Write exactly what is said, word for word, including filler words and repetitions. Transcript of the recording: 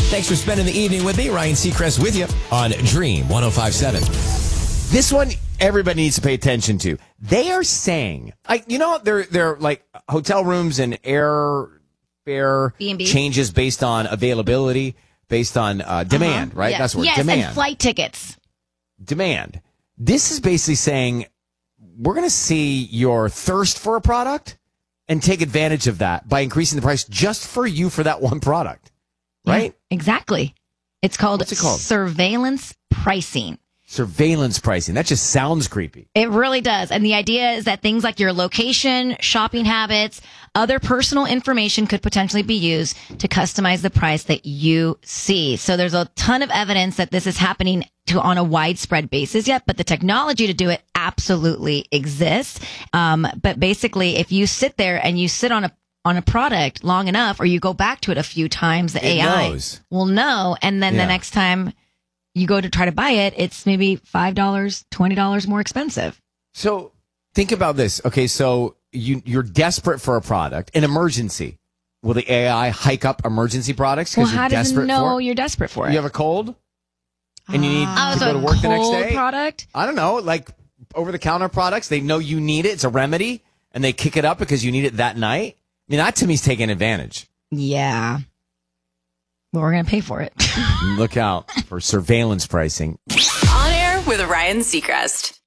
Thanks for spending the evening with me. Ryan Seacrest with you on Dream one oh five point seven. This one everybody needs to pay attention to. They are saying, like, you know, they're, they're like hotel rooms and airfare B and B changes based on availability, based on uh, demand, uh-huh. right? Yes. That's what yes, demand. and flight tickets. Demand. This is basically saying we're going to see your thirst for a product and take advantage of that by increasing the price just for you for that one product, right? Yeah, exactly. It's called, What's it called? surveillance pricing. Surveillance pricing. That just sounds creepy. It really does. And the idea is that things like your location, shopping habits, other personal information could potentially be used to customize the price that you see. So there's a ton of evidence that this is happening to on a widespread basis yet, but the technology to do it absolutely exists. Um, but basically, if you sit there and you sit on a on a product long enough, or you go back to it a few times, the It A I knows. will know. And then Yeah. the next time you go to try to buy it, it's maybe five dollars, twenty dollars more expensive. So think about this. Okay, so you, you're desperate for a product, an emergency. Will the A I hike up emergency products Well, because how you're does it desperate know for it? you're desperate for it? You have a cold? And you need Oh, to so go to a work the next cold day? product? I don't know, like over-the-counter products. They know you need it. It's a remedy, and they kick it up because you need it that night. I mean, that to me is taking advantage. Yeah. Well, we're going to pay for it. Look out for surveillance pricing. On air with Ryan Seacrest.